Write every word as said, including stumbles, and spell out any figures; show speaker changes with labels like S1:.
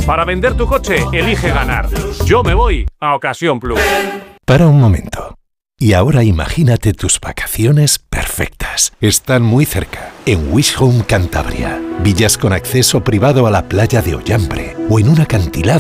S1: Para vender tu coche, elige ganar. Yo me voy a Ocasión Plus.
S2: Para un momento. Y ahora imagínate tus vacaciones perfectas. Están muy cerca, en Wish Home Cantabria. Villas con acceso privado a la playa de Ollambre o en un acantilado